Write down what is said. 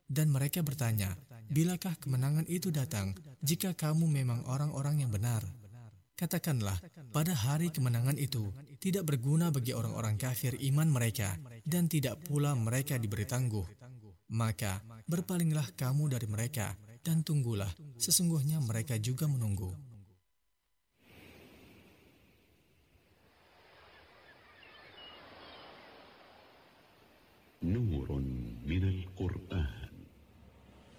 Dan mereka bertanya, bilakah kemenangan itu datang jika kamu memang orang-orang yang benar? Katakanlah, pada hari kemenangan itu tidak berguna bagi orang-orang kafir iman mereka, dan tidak pula mereka diberi tangguh. Maka berpalinglah kamu dari mereka, dan tunggulah, sesungguhnya mereka juga menunggu. نور من القرآن